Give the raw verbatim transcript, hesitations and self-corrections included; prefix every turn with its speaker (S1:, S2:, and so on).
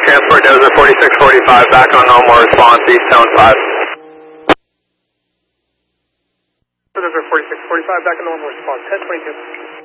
S1: transport, Dozer forty-six forty-five, back on normal response, East Zone five.
S2: Dozer forty-six forty-five, back on normal response, ten twenty-two.